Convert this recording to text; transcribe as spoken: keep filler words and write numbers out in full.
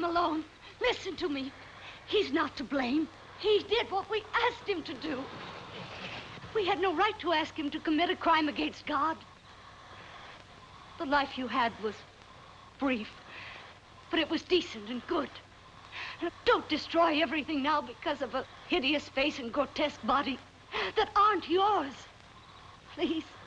him alone. Listen to me. He's not to blame. He did what we asked him to do. We had no right to ask him to commit a crime against God. The life you had was brief, but it was decent and good. Don't destroy everything now because of a hideous face and grotesque body that aren't yours. Please.